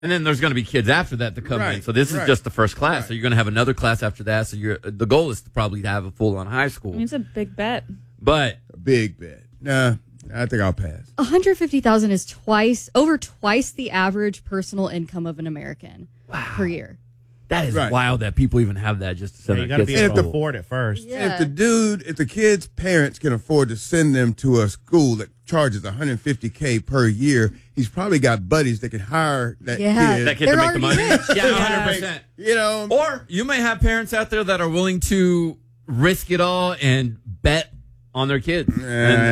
And then there's going to be kids after that to come in. Right, So this is right. just the first class. Right. So you're going to have another class after that. So the goal is to probably have a full-on high school. I mean, it's a big bet. But A big bet. Nah, I think I'll pass. $150,000 is over twice the average personal income of an American per year. that is Right. wild that people even have that just to send You their got to kids be to able to school. afford it first. Yeah. If the kid's parents can afford to send them to a school that charges $150K per year, he's probably got buddies that can hire that Yeah. kid. That kid They're to make the already money. rich. Yeah, 100%. You know, Or you may have parents out there that are willing to risk it all and bet on their kids. Maybe.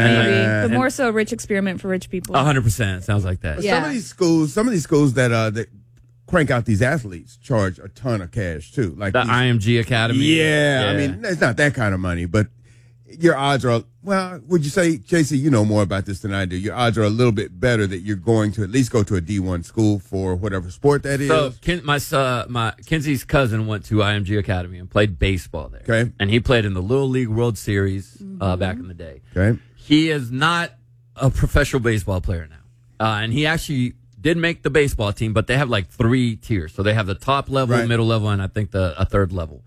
Uh, But more so a rich experiment for rich people. 100%. Sounds like that. Yeah. some of these schools that crank out these athletes charge a ton of cash too. Like The these- IMG Academy. Yeah, I mean, it's not that kind of money, but your odds are, well, would you say, JC, you know more about this than I do. Your odds are a little bit better that you're going to at least go to a D1 school for whatever sport that is. So my Kenzie's cousin went to IMG Academy and played baseball there. Okay. And he played in the Little League World Series back in the day. Okay. He is not a professional baseball player now. And he actually did make the baseball team, but they have like 3 tiers. So they have the top level, Right. middle level, and I think a third level.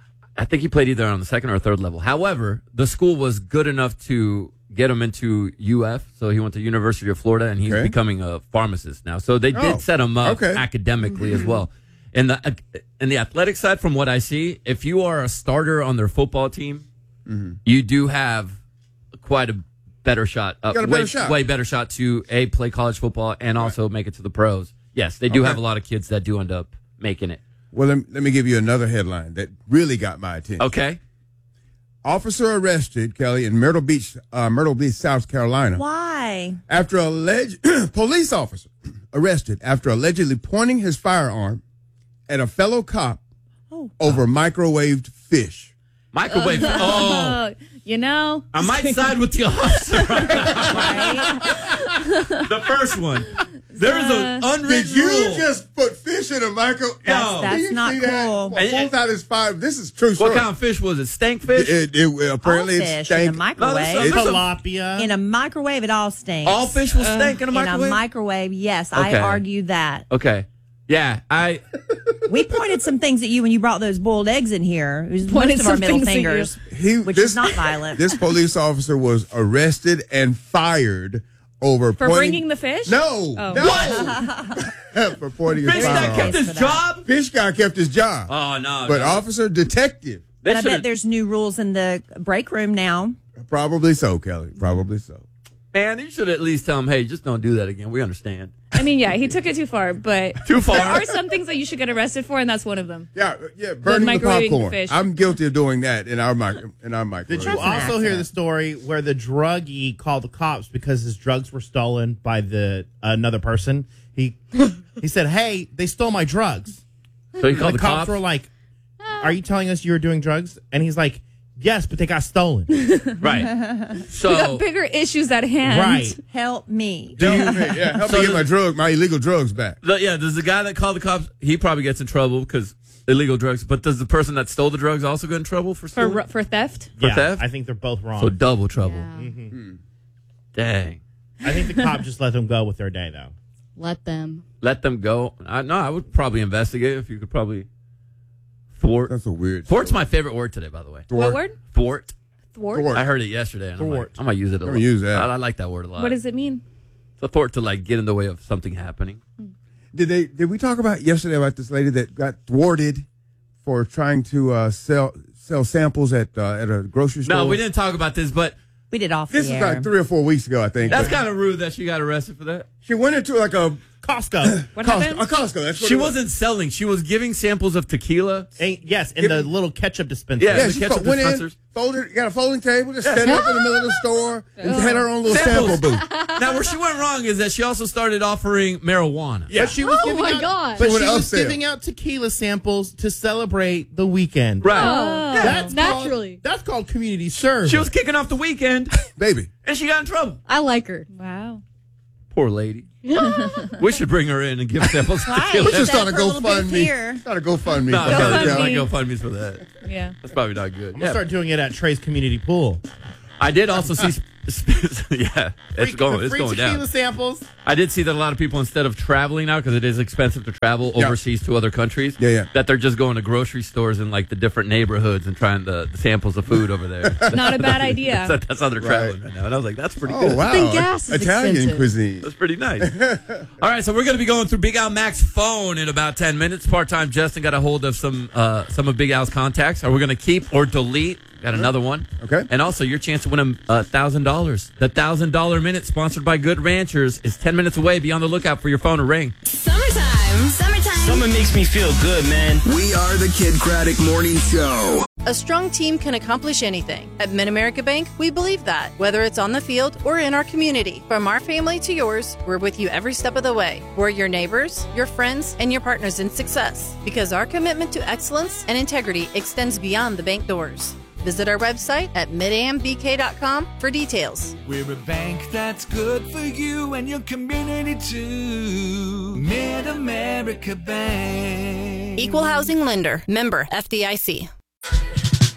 I think he played either on the second or third level. However, the school was good enough to get him into UF. So he went to University of Florida, and he's Okay. becoming a pharmacist now. So they Oh, did set him up okay. academically as well. In the athletic side, from what I see, if you are a starter on their football team, you do have quite a better shot. got a better shot. Way better shot to play college football and also make it to the pros. Yes, they do Okay. have a lot of kids that do end up making it. Well, let me give you another headline that really got my attention. Okay. Officer arrested, Kelly, in Myrtle Beach, South Carolina. Why? After police officer arrested after allegedly pointing his firearm at a fellow cop over microwaved fish. Microwave. Oh, you know, I might side with the officer right now. The first one. There's an unwritten Did you rule. just put fish in a micro? No. That's Do you not see that? cool. Well, pulls out his fire. This is true story. What kind of fish was it? Stank fish? Apparently All it's fish stank. in a microwave. There's a- Tilapia. In a microwave, it all stinks. All fish will stink in a microwave? In a microwave, yes. Okay. I argue that. Okay. Yeah, We pointed some things at you when you brought those boiled eggs in here. It was Pointed most of our some middle things at you. fingers, which is not violent. This police officer was arrested and fired over for bringing the fish? No, Oh. no, for pointing his fish that firearm. kept his for that. job? Fish guy kept his job, Oh, no. but no. officer detective, They But I bet should've- there's new rules in the break room now. probably so, Kelly, probably so. Man, you should at least tell him, hey, just don't do that again. We understand. I mean, yeah, he took it too far, but Too far. there are some things that you should get arrested for, and that's one of them. Yeah, burning the microwaving popcorn. fish. I'm guilty of doing that in our microwave. Did you an also hear accident. the story where the druggie called the cops because his drugs were stolen by another person? He said, "Hey, they stole my drugs." So he called The the cops cops? were like, "Are you telling us you were doing drugs?" And he's like, "Yes, but they got stolen." Right. We So, got bigger issues at hand. Right. Help me. help So me get my illegal drugs back. does the guy that called the cops, he probably gets in trouble because illegal drugs, but does the person that stole the drugs also get in trouble for stealing? For theft? For Yeah, theft? I think they're both wrong. So double trouble. Yeah. Dang. I think the cop just let them go with their day, though. Let them. Let them go. I would probably investigate if you could probably thwart. That's a weird. Thwart's my favorite word today, by the way. What word? Thwart. Thwart? Thwart. I heard it yesterday. And Thwart. I might use it a I'm lot. gonna use that. I like that word a lot. What does it mean? It's a thwart to like get in the way of something happening. Did we talk about yesterday about this lady that got thwarted for trying to sell samples at a grocery store? No, we didn't talk about this, but We did off This the is air. like 3 or 4 weeks ago, I think. that's But kind of rude that she got arrested for that. she went into like a Costco. What Costco. happened? A Costco. That's what She it was. wasn't selling. She was giving samples of tequila. Yes, in the little ketchup dispenser. Yeah. Yeah, the she ketchup went in, dispensers. got a folding table, just set up in the middle of the store, and had her own little Samples. sample booth. Now, where she went wrong is that she also started offering marijuana. Yeah. But she was Oh giving my out, God. But She she went was upsell. giving out tequila samples to celebrate the weekend. Right. Oh, That's naturally. that's called community service. She was kicking off the weekend, Baby. and she got in trouble. I like her. Wow. Poor lady. We should bring her in and give samples of tequila. Let's just Set start a for a little bit of GoFundMe. fear. Start a GoFundMe. No, for no, her, GoFundMe. no, Kelly. GoFundMe's for that. Yeah. That's probably not good. I'm gonna start doing it at Trey's community pool. I did also see Yeah, it's going free down. tequila samples. I did see that a lot of people, instead of traveling now, because it is expensive to travel overseas to other countries, that they're just going to grocery stores in like the different neighborhoods and trying the samples of food over there. Not a bad idea. That's how they're traveling right now. And I was like, that's pretty good. Oh, wow. Then gas is Italian expensive. cuisine. That's pretty nice. All right, so we're going to be going through Big Al Mac's phone in about 10 minutes. Part-time Justin got a hold of some of Big Al's contacts. Are we going to keep or delete? Got another one. Okay. And also your chance to win $1,000. The $1,000 Minute, sponsored by Good Ranchers, is 10 minutes away. Be on the lookout for your phone to ring. Summertime. Summer makes me feel good, man. We are the Kid Craddock Morning Show. A strong team can accomplish anything. At Mid-America Bank, we believe that, whether it's on the field or in our community. From our family to yours, we're with you every step of the way. We're your neighbors, your friends, and your partners in success. Because our commitment to excellence and integrity extends beyond the bank doors. Visit our website at midambk.com for details. We're a bank that's good for you and your community too. Mid-America Bank. Equal housing lender. Member FDIC.